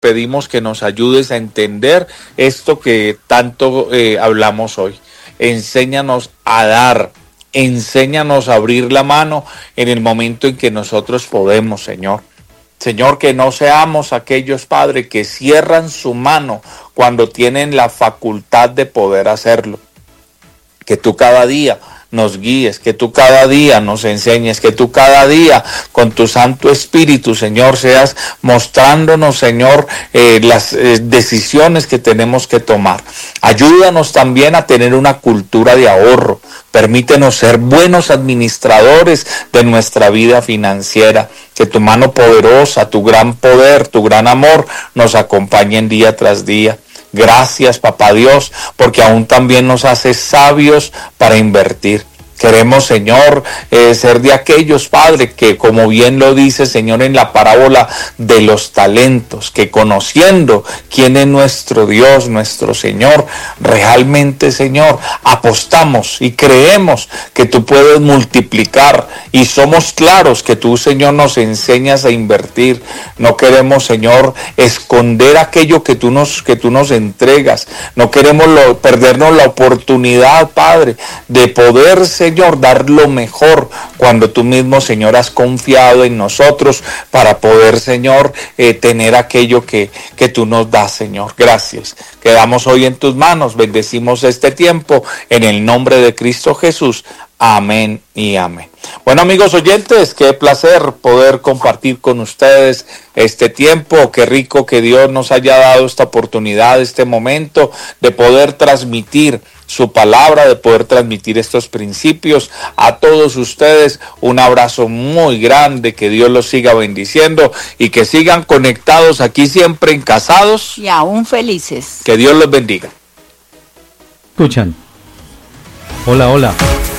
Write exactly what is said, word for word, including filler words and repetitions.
pedimos que nos ayudes a entender esto que tanto eh, hablamos hoy. Enséñanos a dar, enséñanos a abrir la mano en el momento en que nosotros podemos, Señor. Señor, que no seamos aquellos, Padre, que cierran su mano cuando tienen la facultad de poder hacerlo. Que tú cada día nos guíes, que tú cada día nos enseñes, que tú cada día con tu Santo Espíritu, Señor, seas mostrándonos, Señor, eh, las eh, decisiones que tenemos que tomar. Ayúdanos también a tener una cultura de ahorro. Permítenos ser buenos administradores de nuestra vida financiera. Que tu mano poderosa, tu gran poder, tu gran amor nos acompañen día tras día. Gracias, Papá Dios, porque aún también nos haces sabios para invertir. Queremos, Señor, eh, ser de aquellos, Padre, que como bien lo dice, Señor, en la parábola de los talentos, que conociendo quién es nuestro Dios, nuestro Señor, realmente, Señor, apostamos y creemos que tú puedes multiplicar y somos claros que tú, Señor, nos enseñas a invertir. No queremos, Señor, esconder aquello que tú nos, que tú nos entregas. No queremos lo, perdernos la oportunidad, Padre, de poder, Señor, Señor, dar lo mejor cuando tú mismo, Señor, has confiado en nosotros para poder, Señor, eh, tener aquello que, que tú nos das, Señor. Gracias. Quedamos hoy en tus manos. Bendecimos este tiempo en el nombre de Cristo Jesús. Amén y amén. Bueno, amigos oyentes, qué placer poder compartir con ustedes este tiempo. Qué rico que Dios nos haya dado esta oportunidad, este momento de poder transmitir su palabra, de poder transmitir estos principios a todos ustedes. Un abrazo muy grande, que Dios los siga bendiciendo y que sigan conectados aquí siempre en Casados y aún felices. Que Dios los bendiga. Escuchan. Hola, hola.